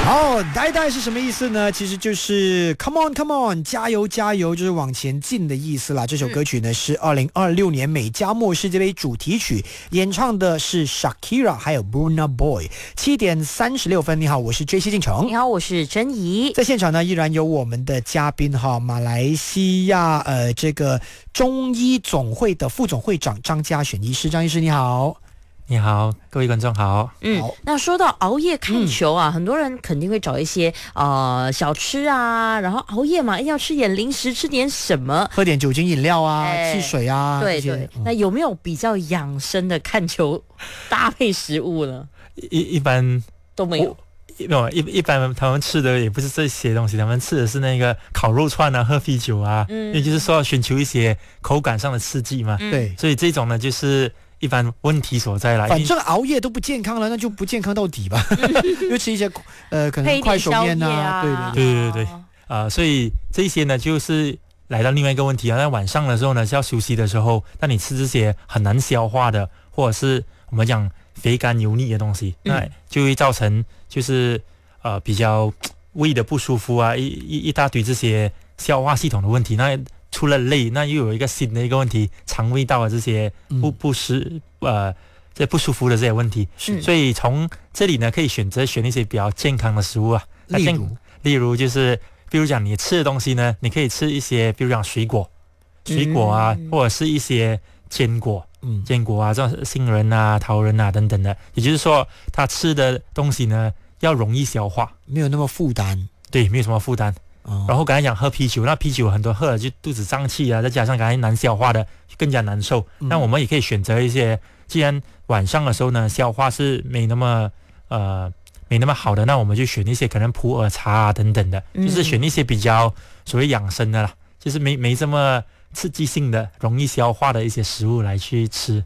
好，呆呆是什么意思呢？其实就是 Come on Come on 加油加油，就是往前进的意思啦。这首歌曲呢是2026年美加墨世界杯主题曲，演唱的是 Shakira 还有 Burna Boy。7:36，你好，我是 JC 进城。 你好，我是珍怡。 在现场呢依然有我们的嘉宾哈，马来西亚这个中医总会的副总会长张家选医师。张医师你好。 你好，各位观众好。 那说到熬夜看球啊，很多人肯定会找一些小吃啊，然后熬夜嘛，要吃点零食，吃点什么， 喝点酒精饮料啊，汽水啊。 对对。那有没有比较养生的看球搭配食物呢？ 一般都没有。 一般他们吃的也不是这些东西，他们吃的是那个烤肉串啊，喝啤酒啊，也就是说寻求一些口感上的刺激嘛。 对， 所以这种呢就是一般问题所在了。 反正熬夜都不健康了，那就不健康到底吧。就吃一些可能快手面啊， 对。所以这些呢就是来到另外一个问题啊。在晚上的时候呢，是要休息的时候，那你吃这些很难消化的，或者是我们讲肥甘油腻的东西，那就会造成就是比较胃的不舒服啊，一大堆这些消化系统的问题。那除了累，那又有一个新的一个问题，肠胃道的这些这不舒服的这些问题。所以从这里呢，可以选一些比较健康的食物啊。例如就是比如讲你吃的东西呢，你可以吃一些比如讲水果啊，或者是一些坚果啊，这种杏仁啊、桃仁啊等等的。也就是说他吃的东西呢要容易消化， 没有那么负担。 对，没有什么负担。然后刚才讲喝啤酒，那啤酒很多喝了就肚子胀气啊，再加上刚才难消化的更加难受。那我们也可以选择一些，既然晚上的时候呢消化是没那么好的，那我们就选一些可能普洱茶啊等等的，就是选一些比较所谓养生的啦，就是没这么刺激性的、容易消化的一些食物来去吃。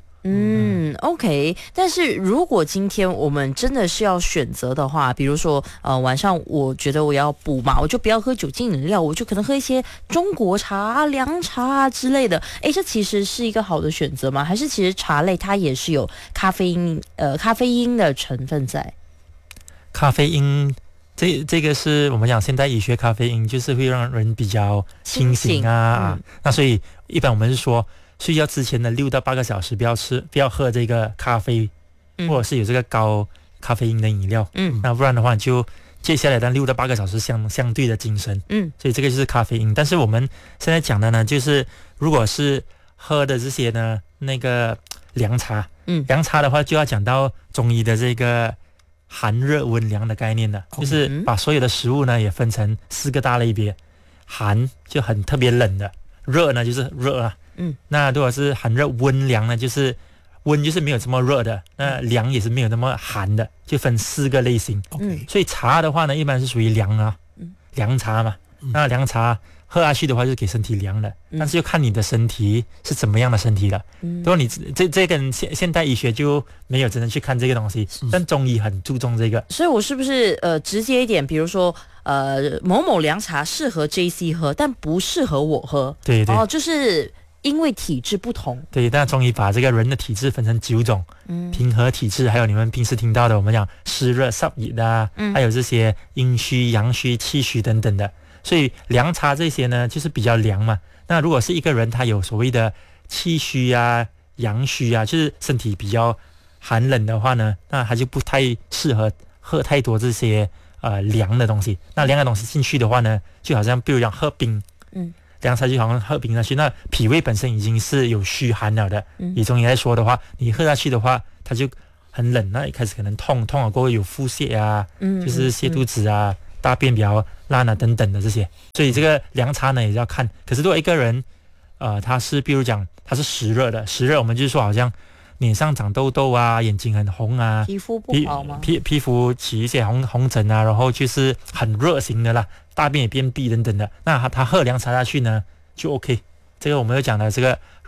OK。但是如果今天我们真的是要选择的话，比如说晚上我觉得我要补嘛，我就不要喝酒精饮料，我就可能喝一些中国茶啊、凉茶啊之类的。这其实是一个好的选择吗？还是其实茶类它也是有咖啡因的成分在？咖啡因这个是我们讲现代医学，咖啡因就是会让人比较清醒啊。那所以一般我们是说睡觉之前的6到8个小时不要喝这个咖啡，或者是有这个高咖啡因的饮料。那不然的话就接下来的6到8个小时相对的精神。所以这个就是咖啡因。但是我们现在讲的呢，就是如果是喝的这些呢，那个凉茶，凉茶的话就要讲到中医的这个寒热温凉的概念了，就是把所有的食物呢也分成4个大类别。寒就很特别冷的，热呢就是热啊。那如果是寒热温凉呢，就是温就是没有这么热的，那凉也是没有那么寒的，就分4个类型。所以茶的话呢，一般是属于凉啊，凉茶嘛。那凉茶喝下去的话，就是给身体凉的，但是就看你的身体是怎么样的身体了。如果你这跟现代医学就没有真的去看这个东西，但中医很注重这个。 所以我是不是直接一点，比如说某某凉茶适合 JC 喝，但不适合我喝？ 对， 就是因为体质不同。 对，那中医把这个人的体质分成9种，平和体质，还有你们平时听到的我们讲湿热湿热啊，还有这些阴虚阳虚气虚等等的。所以凉茶这些呢就是比较凉嘛。那如果是一个人他有所谓的气虚啊、阳虚啊，就是身体比较寒冷的话呢，那他就不太适合喝太多这些凉的东西。那凉的东西进去的话呢，就好像比如讲喝冰，凉茶就好像喝冰下去，那脾胃本身已经是有虚寒了的。以中医来说的话，你喝下去的话，它就很冷，那一开始可能痛了过后有腹泻啊，就是泻肚子啊，大便比较烂啊等等的这些。所以这个凉茶呢也要看。可是如果一个人他是比如讲他是湿热的，湿热我们就是说好像脸上长痘痘啊，眼睛很红啊， 皮肤不好吗？ 皮肤起一些红疹啊，然后就是很热型的啦，大便也便秘等等的，那他喝凉茶下去呢就 OK。这个我们又讲的这个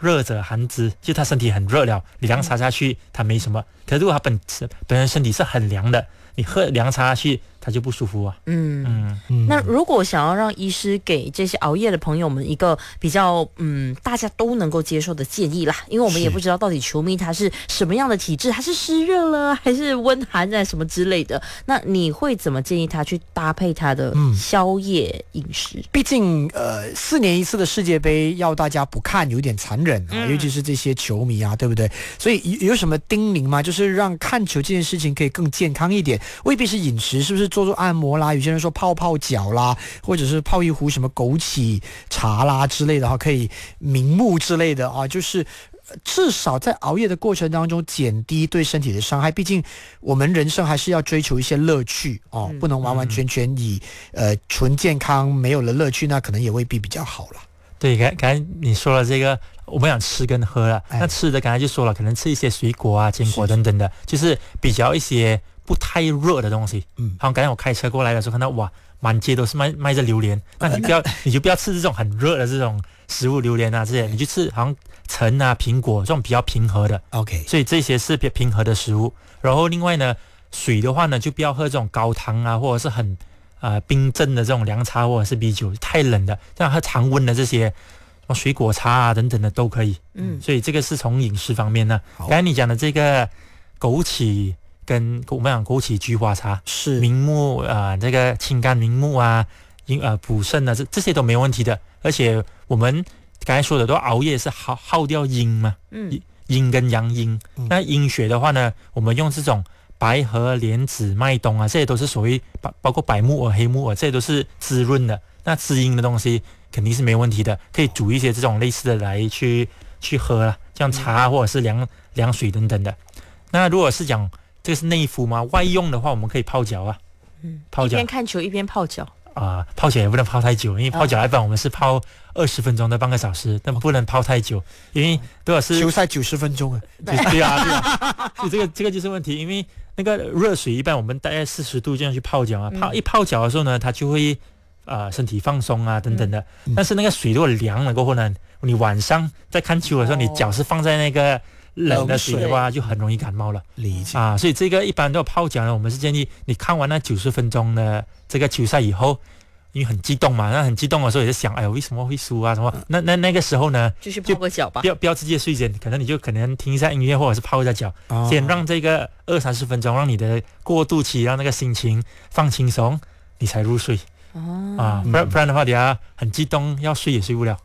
热者寒之，就他身体很热了，你凉茶下去他没什么。可是如果他本人身体是很凉的，你喝凉茶下去他就不舒服啊。 那如果想要让医师给这些熬夜的朋友们一个比较大家都能够接受的建议啦，因为我们也不知道到底球迷他是什么样的体质，他是湿热了还是温寒啊什么之类的，那你会怎么建议他去搭配他的宵夜饮食？ 毕竟4年一次的世界杯要大家不看有点残忍啊，尤其是这些球迷啊，对不对？所以有什么叮咛吗？就是让看球这件事情可以更健康一点，未必是饮食，是不是做按摩啦？有些人说泡脚啦，或者是泡一壶什么枸杞茶啦之类的哈，可以明目之类的啊，就是至少在熬夜的过程当中减低对身体的伤害。毕竟我们人生还是要追求一些乐趣哦，不能完完全全以纯健康没有了乐趣，那可能也未必比较好了。 对，刚才你说了这个，我们讲吃跟喝了，那吃的刚才就说了，可能吃一些水果啊、坚果等等的，就是比较一些不太热的东西。好像刚才我开车过来的时候看到，哇，满街都是卖着榴莲，那你就不要吃这种很热的这种食物，榴莲啊这些，你就吃好像橙啊、苹果这种比较平和的。 OK， 所以这些是比较平和的食物。然后另外呢，水的话呢，就不要喝这种高糖啊，或者是很冰镇的这种凉茶或者是啤酒，太冷的，这样喝常温的这些水果茶啊等等的都可以。所以这个是从饮食方面呢。刚才你讲的这个枸杞跟我们讲枸杞菊花茶是明目这个清肝明目啊，补肾啊，这些都没问题的。而且我们刚才说的都熬夜是耗掉阴嘛，阴跟阳阴。那阴血的话呢，我们用这种白河、莲子、麦冬啊，这些都是所谓包括白木耳、黑木耳，这些都是滋润的。那滋阴的东西肯定是没问题的，可以煮一些这种类似的来去喝啦，像茶或者是凉水等等的。那如果是讲这个是内服嘛，外用的话我们可以泡脚啊，泡脚一边看球一边泡脚泡脚也不能泡太久，因为泡脚一般我们是泡20分钟到半个小时，但不能泡太久，因为如果是球赛90分钟对啊，所以这个就是问题，因为那个热水一般我们大概40度这样去泡脚啊，泡脚的时候呢，它就会身体放松啊等等的。但是那个水如果凉了过后呢，你晚上在看球的时候，你脚是放在那个冷的水的话，就很容易感冒了。 理解所以这个一般都有泡脚呢，我们是建议你看完那90分钟的这个球赛以后，因为很激动嘛，那很激动的时候也是想，哎呦为什么会输啊什么？那个时候呢， 就去泡个脚吧， 不要直接睡前，可能你就听一下音乐或者是泡一下脚，先让这个20-30分钟，让你的过渡期，让那个心情放轻松，你才入睡。不然的话，等下很激动要睡也睡不了。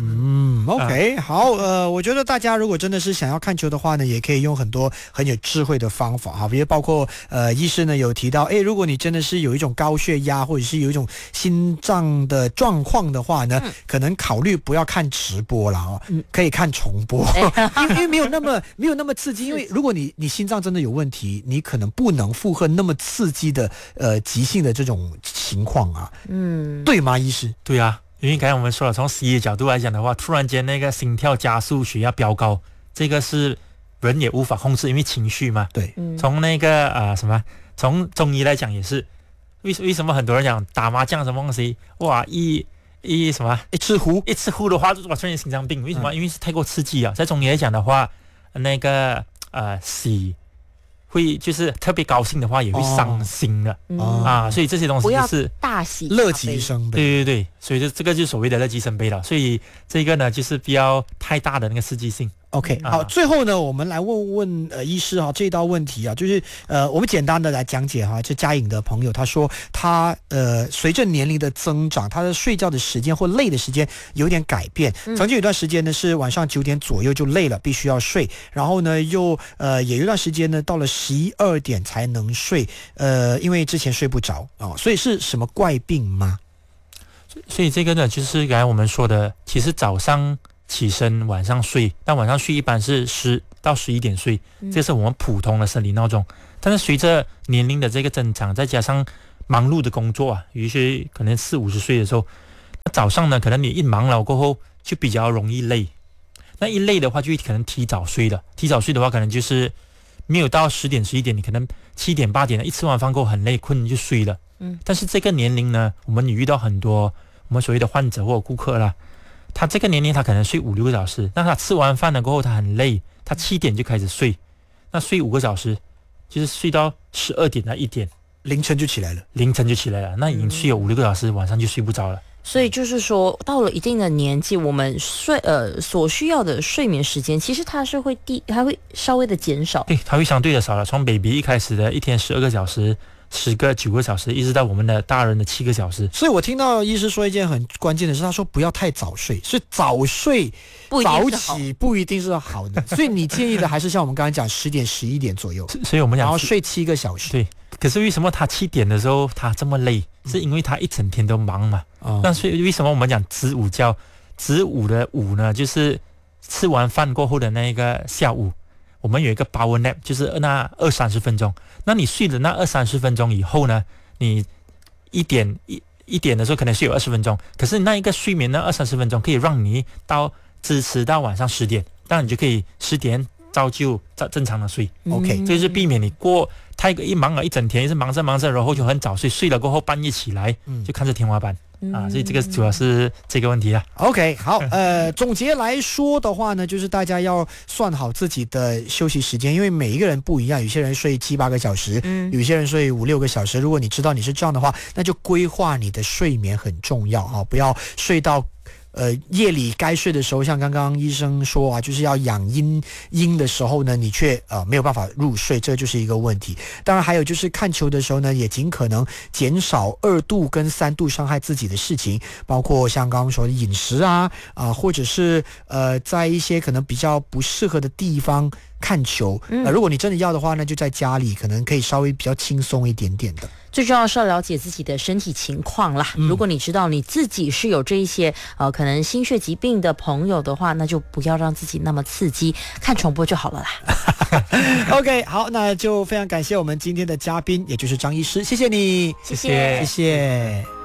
OK， 好，我觉得大家如果真的是想要看球的话呢，也可以用很多很有智慧的方法哈，比如包括医师呢有提到，如果你真的是有一种高血压或者是有一种心脏的状况的话呢，可能考虑不要看直播了可以看重播，因为没有那么刺激，因为如果你心脏真的有问题，你可能不能负荷那么刺激的急性的这种情况啊，对吗，医师？ 对啊。因为刚才我们说了，从西医角度来讲的话，突然间那个心跳加速、血压飙高，这个是人也无法控制，因为情绪嘛。 对。 从那个从中医来讲也是，为什么很多人讲打麻将什么东西，哇一次胡的话，就出现心脏病？为什么？因为是太过刺激啊。在中医来讲的话，那个喜会就是特别高兴的话也会伤心的所以这些东西就是大喜乐极生悲。 对，所以这个就是所谓的乐极生悲了。所以这个呢就是不要太大的那个刺激性。 OK， 好，最后呢，我们来问医师这一道问题就是我们简单的来讲解这嘉颖的朋友他说他随着年龄的增长，他的睡觉的时间或累的时间有点改变。曾经有一段时间呢是晚上9点左右就累了，必须要睡，然后呢又也有一段时间呢到了11-12点才能睡，因为之前睡不着所以是什么怪病吗？ 所以这个呢就是刚才我们说的，其实早上起身晚上睡，但晚上睡一般是10到11点睡，这是我们普通的生理闹钟。但是随着年龄的这个增长，再加上忙碌的工作有一些可能40-50岁的时候，早上呢可能你一忙了过后就比较容易累，那一累的话就可能提早睡了。提早睡的话可能就是没有到10点11点，你可能7点8点一吃完饭过后很累困就睡了。但是这个年龄呢，我们也遇到很多我们所谓的患者或者顾客啦， 他这个年龄他可能睡5-6个小时，那他吃完饭了过后他很累，他7点就开始睡，那睡5个小时就是睡到12点到1点， 凌晨就起来了， 那已经睡了5-6个小时，晚上就睡不着了。 所以就是说，到了一定的年纪，我们所需要的睡眠时间，其实它还会稍微的减少。 对，它会相对的少了。从 baby 一开始的一天12个小时、9个小时，一直到我们的大人的7个小时。 所以我听到医师说一件很关键的是，他说不要太早睡，所以早睡早起不一定是好的。所以你建议的还是像我们刚才讲10点、11点左右， 所以我们讲然后睡7个小时。 对。可是为什么他7点的时候他这么累？是因为他一整天都忙嘛。那所以为什么我们讲子午觉？子午的午呢，就是吃完饭过后的那个下午，我们有一个 power nap， 就是那20-30分钟。那你睡的那20-30分钟以后呢，你一点的时候可能睡有20分钟，可是那一个睡眠那20-30分钟可以让你支持到晚上10点，当然你就可以10点照旧正常的睡。OK， 就是避免你太一忙了一整天，是忙着，然后就很早睡，睡了过后半夜起来就看着天花板。所以这个主要是这个问题啊。 OK， 好，总结来说的话呢，就是大家要算好自己的休息时间，因为每一个人不一样，有些人睡7-8个小时，有些人睡5-6个小时。如果你知道你是这样的话，那就规划你的睡眠很重要啊，不要睡到夜里该睡的时候，像刚刚医生说啊，就是要养阴的时候呢，你却没有办法入睡，这就是一个问题。当然还有就是看球的时候呢，也尽可能减少2度跟3度伤害自己的事情，包括像刚刚说的饮食或者是在一些可能比较不适合的地方看球。如果你真的要的话呢，就在家里可能可以稍微比较轻松一点点的。 最重要是要了解自己的身体情况啦。如果你知道你自己是有这一些可能心血疾病的朋友的话，那就不要让自己那么刺激，看重播就好了啦。 OK， 好，那就非常感谢我们今天的嘉宾，也就是张医师，谢谢你， 谢谢。